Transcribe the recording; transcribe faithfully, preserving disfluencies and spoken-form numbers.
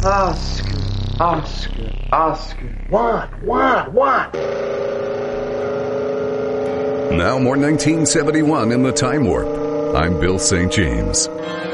Oscar, Oscar, Oscar. What? What? What? Now more nineteen seventy-one in the Time Warp. I'm Bill Saint James.